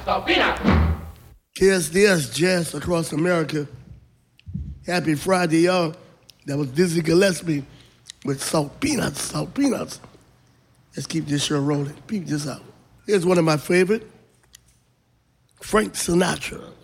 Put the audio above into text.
Salt peanuts. KSDS Jazz Across America. Happy Friday, y'all. That was Dizzy Gillespie with Salt Peanuts, Salt Peanuts. Let's keep this show rolling. Peep this out. Here's one of my favorite, Frank Sinatra.